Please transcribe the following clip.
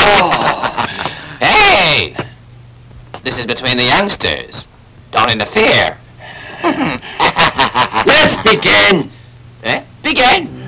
Hey! This is between the youngsters. Don't interfere. Let's begin. Begin.